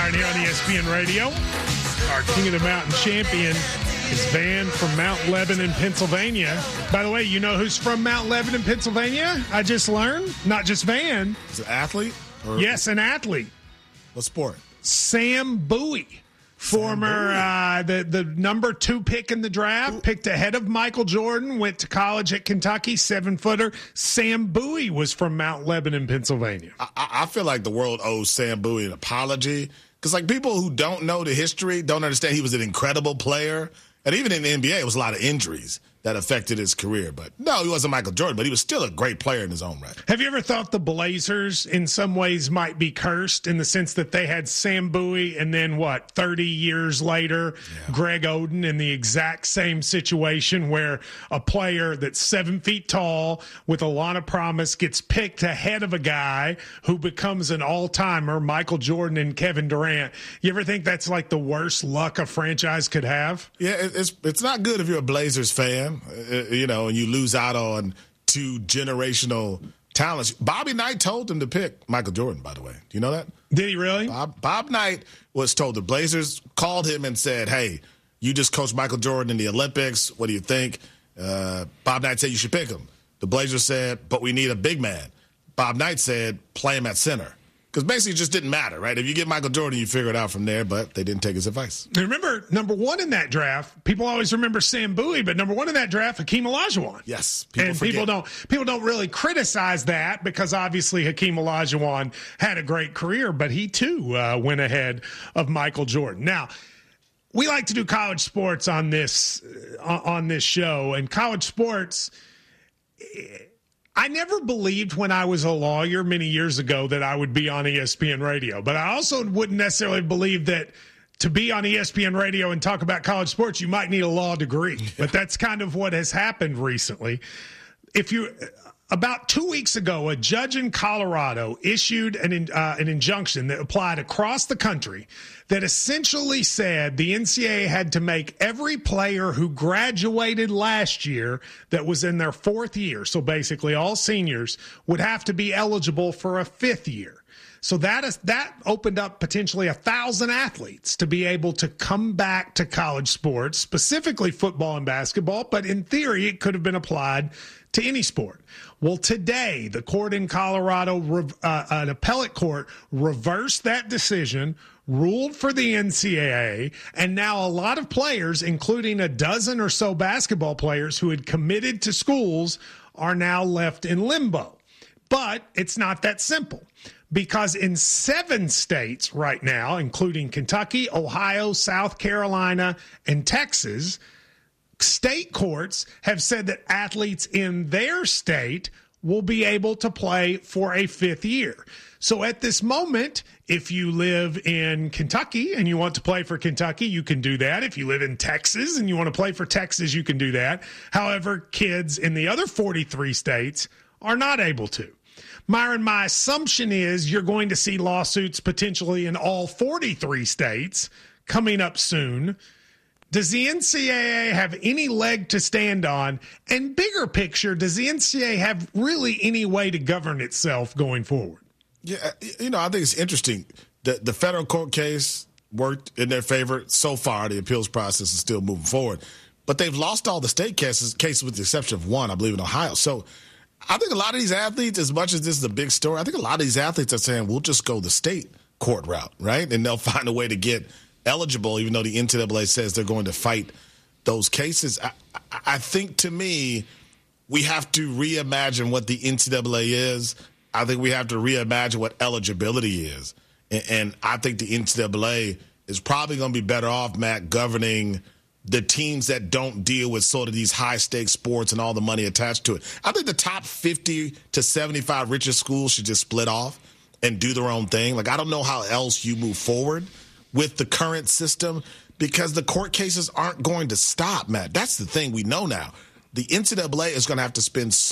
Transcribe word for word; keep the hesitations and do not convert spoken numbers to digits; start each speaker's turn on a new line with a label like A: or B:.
A: Byron here on E S P N Radio. Our King of the Mountain champion is Van from Mount Lebanon, Pennsylvania. By the way, you know who's from Mount Lebanon, Pennsylvania? I just learned. Not just Van.
B: Is it an athlete? Or
A: yes, an athlete.
B: What sport?
A: Sam Bowie. Former uh, the the number two pick in the draft, picked ahead of Michael Jordan, went to college at Kentucky, seven footer. Sam Bowie was from Mount Lebanon, Pennsylvania.
B: I, I feel like the world owes Sam Bowie an apology because, like, people who don't know the history don't understand he was an incredible player, and even in the N B A, it was a lot of injuries that affected his career. But no, he wasn't Michael Jordan, but he was still a great player in his own right.
A: Have you ever thought the Blazers in some ways might be cursed in the sense that they had Sam Bowie and then what, thirty years later, yeah. Greg Oden in the exact same situation where a player that's seven feet tall with a lot of promise gets picked ahead of a guy who becomes an all-timer, Michael Jordan and Kevin Durant. You ever think that's like the worst luck a franchise could have?
B: Yeah, it's it's not good if you're a Blazers fan. You know, and you lose out on two generational talents. Bobby Knight told him to pick Michael Jordan, by the way. Do you know that?
A: Did he really?
B: Bob, Bob Knight was told. The Blazers called him and said, hey, you just coached Michael Jordan in the Olympics. What do you think? Uh, Bob Knight said you should pick him. The Blazers said, but we need a big man. Bob Knight said, play him at center. Because basically it just didn't matter, right? If you get Michael Jordan, you figure it out from there, but they didn't take his advice.
A: Remember, number one in that draft, people always remember Sam Bowie, but number one in that draft, Hakeem Olajuwon.
B: Yes. People
A: and
B: forget.
A: people don't people don't really criticize that because obviously Hakeem Olajuwon had a great career, but he too uh, went ahead of Michael Jordan. Now, we like to do college sports on this uh, on this show, and college sports – I never believed when I was a lawyer many years ago that I would be on E S P N Radio, but I also wouldn't necessarily believe that to be on E S P N Radio and talk about college sports, you might need a law degree. Yeah. But that's kind of what has happened recently. If you about two weeks ago, a judge in Colorado issued an uh, an injunction that applied across the country that essentially said the N C double A had to make every player who graduated last year that was in their fourth year, so basically all seniors, would have to be eligible for a fifth year. So that is that opened up potentially a thousand athletes to be able to come back to college sports, specifically football and basketball, but in theory it could have been applied to any sport. Well, today, the court in Colorado, uh, an appellate court, reversed that decision, ruled for the N C double A, and now a lot of players, including a dozen or so basketball players who had committed to schools, are now left in limbo. But it's not that simple, because in seven states right now, including Kentucky, Ohio, South Carolina, and Texas, state courts have said that athletes in their state will be able to play for a fifth year. So at this moment, if you live in Kentucky and you want to play for Kentucky, you can do that. If you live in Texas and you want to play for Texas, you can do that. However, kids in the other forty-three states are not able to. Myron, my assumption is you're going to see lawsuits potentially in all forty-three states coming up soon. Does the N C double A have any leg to stand on? And bigger picture, does the N C double A have really any way to govern itself going forward?
B: Yeah, you know, I think it's interesting. The, the federal court case worked in their favor so far. The appeals process is still moving forward. But they've lost all the state cases, cases with the exception of one, I believe, in Ohio. So I think a lot of these athletes, as much as this is a big story, I think a lot of these athletes are saying, we'll just go the state court route, right? And they'll find a way to get eligible, even though the N C double A says they're going to fight those cases. I, I think, to me, we have to reimagine what the N C double A is. I think we have to reimagine what eligibility is. And, and I think the N C double A is probably going to be better off, Matt, governing the teams that don't deal with sort of these high-stakes sports and all the money attached to it. I think the top fifty to seventy-five richest schools should just split off and do their own thing. Like, I don't know how else you move forward with the current system because the court cases aren't going to stop, Matt. That's the thing we know now. The N C double A is going to have to spend so